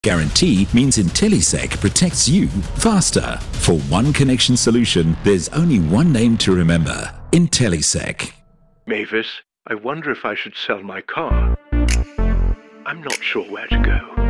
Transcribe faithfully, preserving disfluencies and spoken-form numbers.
Guarantee means IntelliSec protects you faster. For one connection solution, there's only one name to remember: IntelliSec. Mavis, I wonder if I should sell my car. I'm not sure where to go.